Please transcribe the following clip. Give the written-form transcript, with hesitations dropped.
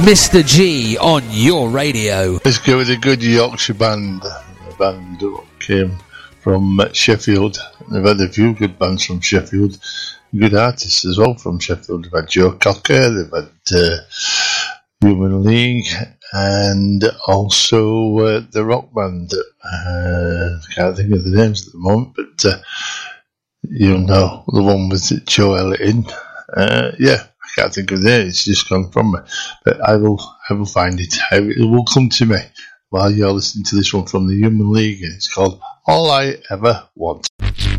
Mr. G on your radio. Let's go with a good Yorkshire band. A band that came from Sheffield. They've had a few good bands from Sheffield. Good artists as well from Sheffield. They've had Joe Cocker, they've had Human League, and also the rock band. I can't think of the names at the moment, but you'll know the one with Joe Elliott. Yeah, I can't think of the name. It's just gone from me, but I will find it. It will come to me while you're listening to this one from the Human League, and it's called All I Ever Want.